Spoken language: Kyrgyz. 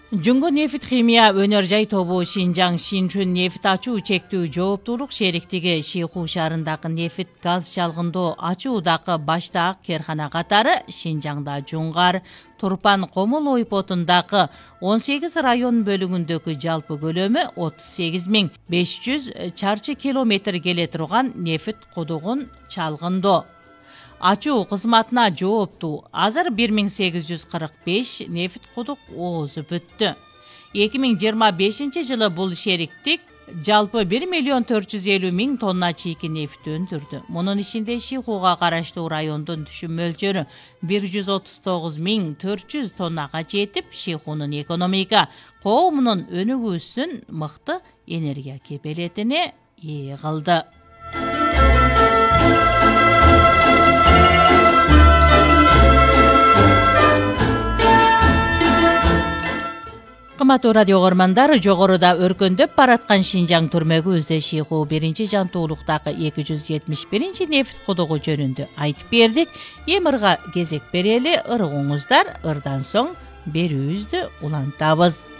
Жүнгө нефт химия өнөр жай тобу Шинжаң Шинчүн нефт ачуу чектүү жооптуулук шериктиги Шиху шаарындагы нефт газ чалгындоо ачуудагы баштаак керхана катары Шинжаңда Жуңгар, Турпан Комул ойпотундагы 18 район бөлүгүндөгү жалпы көлөмү 38.500 чарчы километр келе турган нефт кудугун чалгындоо. Ачуу кызматына жооптуу азыр 1845 нефт кудук оозуп өттү. 2025 жылы бул шериктик жалпы 1.450.000 тонна чийки нефт өндүрдү. Мунун ичинде Шихуга караштуу райондун түшүм мөлчөрү 139.400 тоннага жетип, Шихунун экономика коомунун өнүгүүсүн мыкты энергия кепелетине ээ кылды. Кымбаттуу радио көрмандар, жогоруда өркөндөп бараткан Шинжаң түрмөгүбүздө Шиху 1 жантуулуктагы 271 нефт кудугу жөнүндө айтып бердик. Эми ырга кезек берели, ыргыңыздар, ырдан соң берүүбүздү улантабыз.